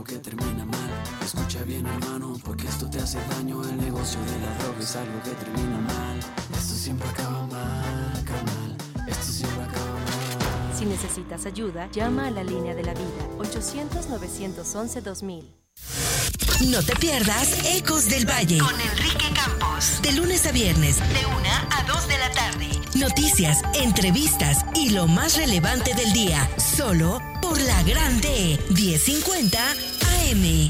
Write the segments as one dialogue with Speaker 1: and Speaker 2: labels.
Speaker 1: que termina mal. Escucha bien, hermano, porque esto te hace daño. El negocio de la droga es algo que termina mal. Esto siempre acaba mal, carnal. Esto siempre acaba mal.
Speaker 2: Si necesitas ayuda, llama a la línea de la vida, 800-911-2000.
Speaker 3: No te pierdas Ecos del Valle con Enrique Campos. De lunes a viernes, de 1 a 2 de la tarde. Noticias, entrevistas y lo más relevante del día. Solo por la Grande 1050 AM.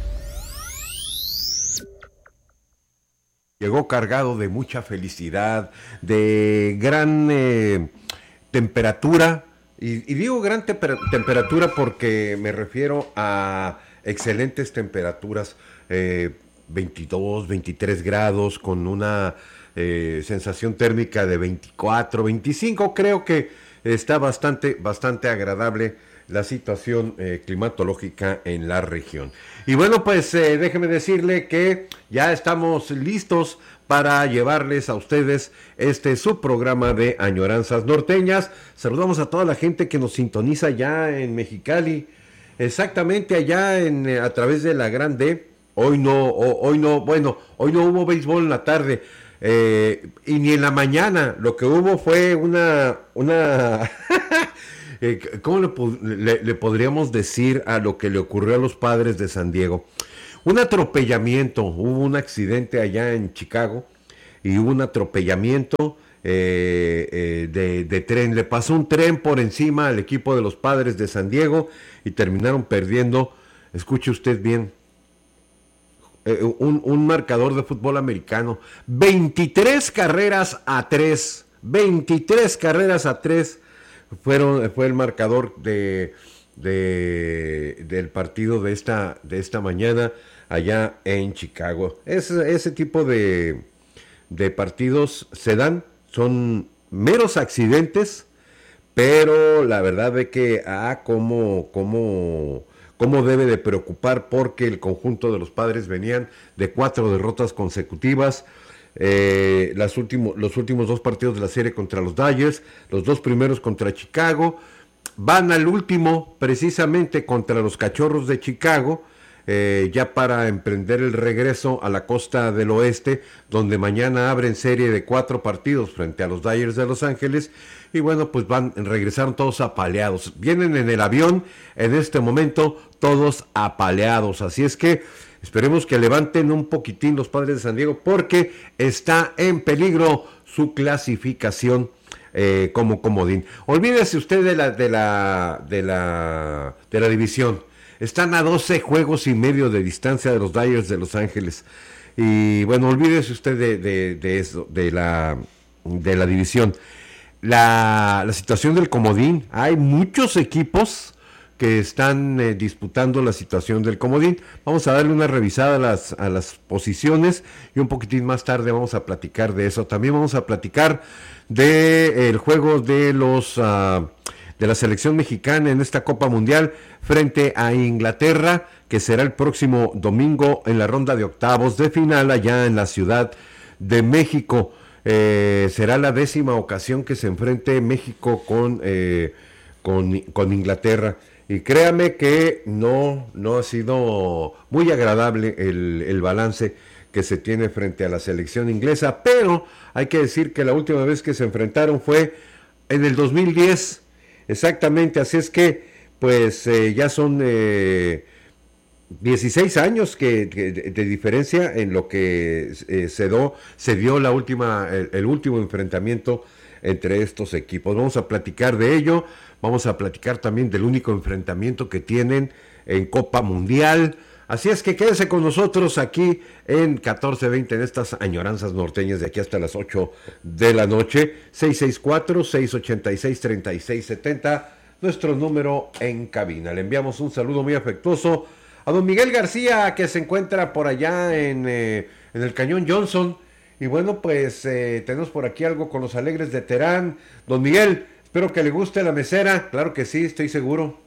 Speaker 4: Llegó cargado de mucha felicidad, de gran temperatura. Y digo gran temperatura porque me refiero a excelentes temperaturas, 22, 23 grados, con una sensación térmica de 24, 25. Creo que está bastante agradable la situación climatológica en la región. Y bueno, pues déjeme decirle que ya estamos listos para llevarles a ustedes su programa de Añoranzas Norteñas. Saludamos a toda la gente que nos sintoniza ya en Mexicali, exactamente allá a través de la Grande. Hoy no hubo béisbol en la tarde, y ni en la mañana. Lo que hubo fue una ¿cómo le podríamos decir a lo que le ocurrió a los Padres de San Diego? Un atropellamiento. Hubo un accidente allá en Chicago y hubo un atropellamiento de tren. Le pasó un tren por encima al equipo de los Padres de San Diego y terminaron perdiendo, escuche usted bien, un marcador de fútbol americano, 23 carreras a 3. 23 carreras a 3 fue el marcador del partido de esta mañana allá en Chicago. Ese tipo de partidos se dan, son meros accidentes, pero la verdad es que cómo debe de preocupar, porque el conjunto de los Padres venían de 4 derrotas consecutivas. Los últimos 2 partidos de la serie contra los Dodgers, los 2 primeros contra Chicago, van al último precisamente contra los Cachorros de Chicago, ya para emprender el regreso a la costa del oeste, donde mañana abren serie de 4 partidos frente a los Dodgers de Los Ángeles. Y bueno, pues regresaron todos apaleados, vienen en el avión en este momento todos apaleados, así es que esperemos que levanten un poquitín los Padres de San Diego, porque está en peligro su clasificación como comodín. Olvídese usted de la división. Están a 12 juegos y medio de distancia de los Dodgers de Los Ángeles. Y bueno, olvídese usted de eso, de la división. La situación del comodín, hay muchos equipos que están disputando la situación del comodín. Vamos a darle una revisada a las posiciones y un poquitín más tarde vamos a platicar de eso. También vamos a platicar del juego de la selección mexicana en esta Copa Mundial frente a Inglaterra, que será el próximo domingo en la ronda de octavos de final allá en la Ciudad de México. Será la 10ª ocasión que se enfrente México con Inglaterra. Y créame que no ha sido muy agradable el balance que se tiene frente a la selección inglesa, pero hay que decir que la última vez que se enfrentaron fue en el 2010, exactamente, así es que pues ya son 16 años de diferencia en lo que se dio el último enfrentamiento entre estos equipos. Vamos a platicar de ello, vamos a platicar también del único enfrentamiento que tienen en Copa Mundial. Así es que quédese con nosotros aquí en 1420 en estas Añoranzas Norteñas de aquí hasta las 8 de la noche. 664-686-3670, nuestro número en cabina. Le enviamos un saludo muy afectuoso a don Miguel García, que se encuentra por allá en el Cañón Johnson. Y bueno, pues tenemos por aquí algo con los Alegres de Terán. Don Miguel, espero que le guste la mesera. Claro que sí, estoy seguro.